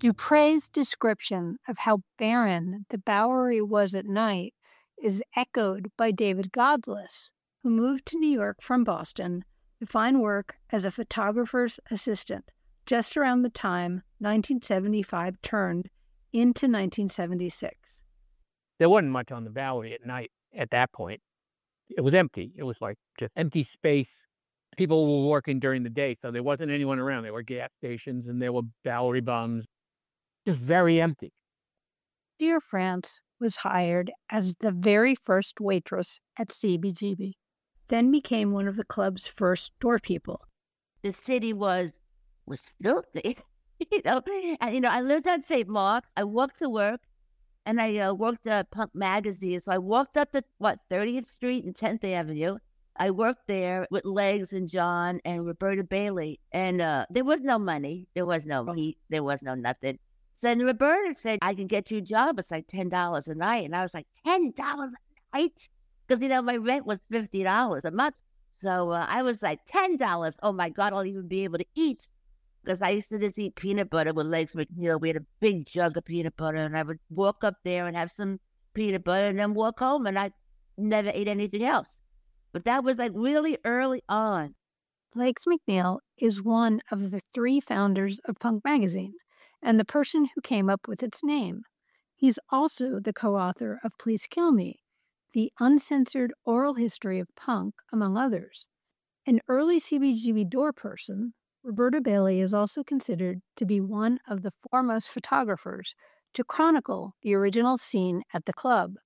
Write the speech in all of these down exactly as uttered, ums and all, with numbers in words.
Dupre's description of how barren the Bowery was at night is echoed by David Godless, who moved to New York from Boston to find work as a photographer's assistant just around the time nineteen seventy-five turned into nineteen seventy-six. There wasn't much on the Bowery at night at that point. It was empty. It was like just empty space. People were working during the day, so there wasn't anyone around. There were gas stations and there were Bowery bums. Just very empty. Dear France was hired as the very first waitress at C B G B, then became one of the club's first door people. The city was was filthy, you know. And you know, I lived on Saint Mark's. I walked to work, and I uh, worked at Punk Magazine. So I walked up to what thirtieth Street and tenth Avenue. I worked there with Legs and John and Roberta Bailey, and uh, there was no money, there was no heat, there was no nothing. So then Roberta said, I can get you a job. It's like ten dollars a night. And I was like, ten dollars a night? Because, you know, my rent was fifty dollars a month. So uh, I was like, ten dollars. Oh, my God, I'll even be able to eat. Because I used to just eat peanut butter with Legs McNeil. We had a big jug of peanut butter. And I would walk up there and have some peanut butter and then walk home. And I never ate anything else. But that was like really early on. Legs McNeil is one of the three founders of Punk Magazine, and the person who came up with its name. He's also the co-author of Please Kill Me, the uncensored oral history of punk, among others. An early C B G B door person, Roberta Bailey is also considered to be one of the foremost photographers to chronicle the original scene at the club.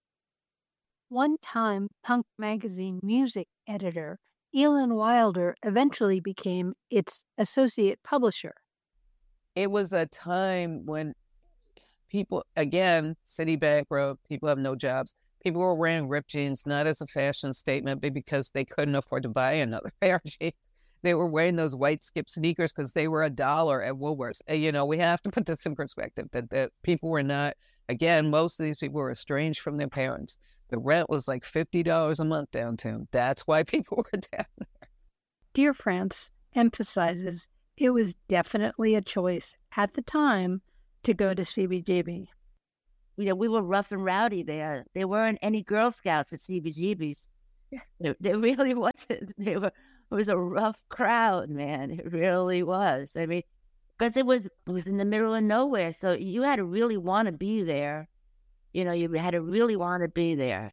One-time Punk Magazine music editor Elin Wilder eventually became its associate publisher. It was a time when people, again, city bankrupt, people have no jobs. People were wearing ripped jeans, not as a fashion statement, but because they couldn't afford to buy another pair of jeans. They were wearing those white skip sneakers because they were a dollar at Woolworths. And, you know, we have to put this in perspective, that, that people were not, again, most of these people were estranged from their parents. The rent was like fifty dollars a month downtown. That's why people were down there. Dear France emphasizes it was definitely a choice at the time to go to C B G B. You know, we were rough and rowdy there. There weren't any Girl Scouts at C B G B's. There, there really wasn't. They were, it was a rough crowd, man. It really was. I mean, because it was, it was in the middle of nowhere. So you had to really want to be there. You know, you had to really want to be there.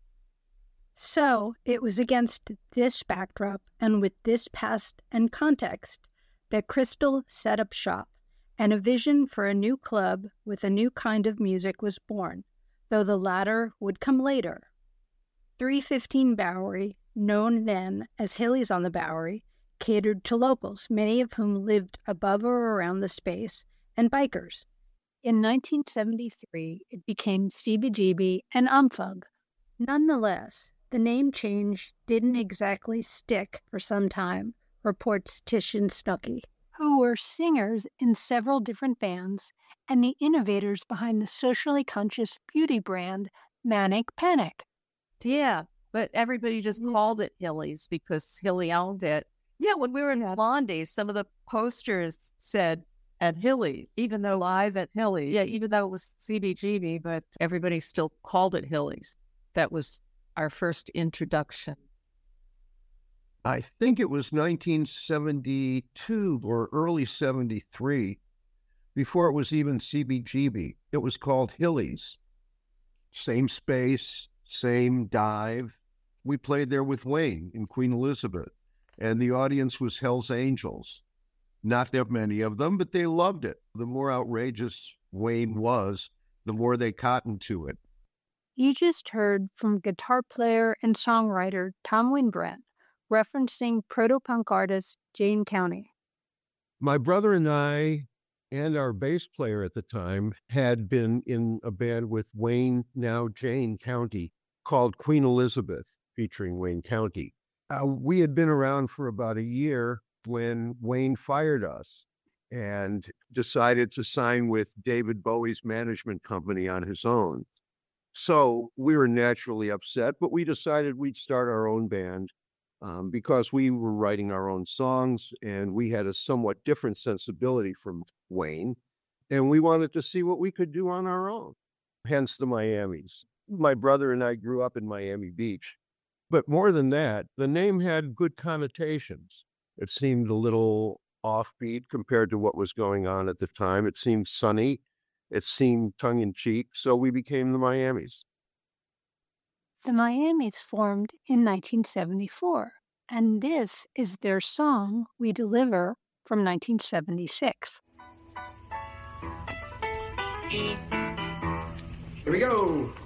So it was against this backdrop and with this past and context that Crystal set up shop, and a vision for a new club with a new kind of music was born, though the latter would come later. three fifteen Bowery, known then as Hilly's on the Bowery, catered to locals, many of whom lived above or around the space, and bikers. In nineteen seventy-three, it became C B G B and Umfug. Nonetheless, the name change didn't exactly stick for some time, reports Tish and Snooky, who were singers in several different bands and the innovators behind the socially conscious beauty brand Manic Panic. Yeah, but everybody just called it Hilly's because Hilly owned it. Yeah, when we were in Blondie, some of the posters said at Hilly's, even though live at Hilly's. Yeah, even though it was C B G B, but everybody still called it Hilly's. That was our first introduction. I think it was nineteen seventy-two or early seventy-three, before it was even C B G B. It was called Hilly's. Same space, same dive. We played there with Wayne in Queen Elizabeth, and the audience was Hell's Angels. Not that many of them, but they loved it. The more outrageous Wayne was, the more they cottoned to it. You just heard from guitar player and songwriter Tom Winbrand, referencing proto-punk artist Jane County. My brother and I and our bass player at the time had been in a band with Wayne, now Jane County, called Queen Elizabeth, featuring Wayne County. Uh, we had been around for about a year when Wayne fired us and decided to sign with David Bowie's management company on his own. So we were naturally upset, but we decided we'd start our own band um, because we were writing our own songs and we had a somewhat different sensibility from Wayne. and we wanted to see what we could do on our own, hence the Miamis. My brother and I grew up in Miami Beach. But more than that, the name had good connotations. It seemed a little offbeat compared to what was going on at the time. It seemed sunny. It seemed tongue-in-cheek. So we became the Miamis. The Miamis formed in nineteen seventy-four, and this is their song, We Deliver, from nineteen seventy-six. Here we go.